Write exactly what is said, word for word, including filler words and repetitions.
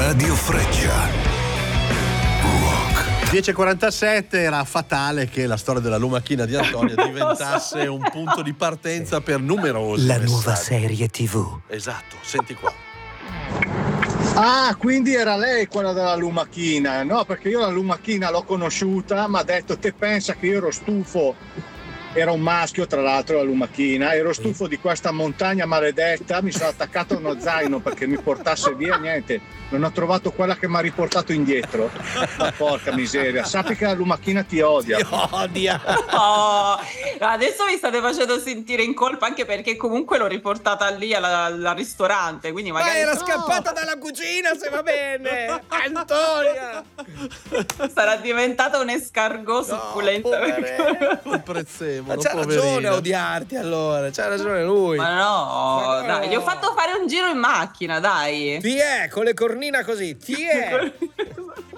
Radio Freccia. Rock. dieci e quarantasette, era fatale che la storia della lumachina di Antonio diventasse un punto di partenza per numerosi La messaggi. nuova serie tivù. Esatto, senti qua. Ah, quindi era lei quella della lumachina, no? Perché io la lumachina l'ho conosciuta, mi ha detto: te pensa che io ero stufo, era un maschio tra l'altro la lumachina, ero stufo di questa montagna maledetta, mi sono attaccato a uno zaino perché mi portasse via, niente, non ho trovato quella che mi ha riportato indietro. Ma porca miseria, sappi che la lumachina ti odia. Ti odia. Oh, adesso mi state facendo sentire in colpa, anche perché comunque l'ho riportata lì alla- al ristorante, quindi Ma magari era scappata dalla cucina, se va bene! Antonia! sarà diventata un escargot succulenta. Un prezzemolo, Ma c'ha poverino. ragione a odiarti allora, c'ha ragione lui. Ma no, Ma no. dai, gli ho fatto fare un giro in macchina, dai. Ti è con le cornina così, ti è.